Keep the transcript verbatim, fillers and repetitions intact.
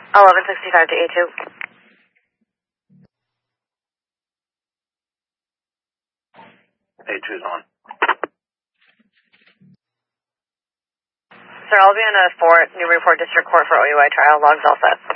eleven sixty-five to A two. A two's on. Sir, I'll be in a Fort, Newburyport District Court for O U I trial. Logs all set.